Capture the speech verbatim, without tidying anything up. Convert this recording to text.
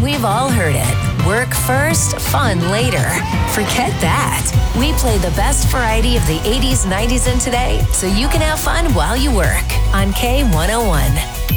We've all heard it. Work first, fun later. Forget that. We play the best variety of the eighties, nineties, and today so you can have fun while you work on K one oh one.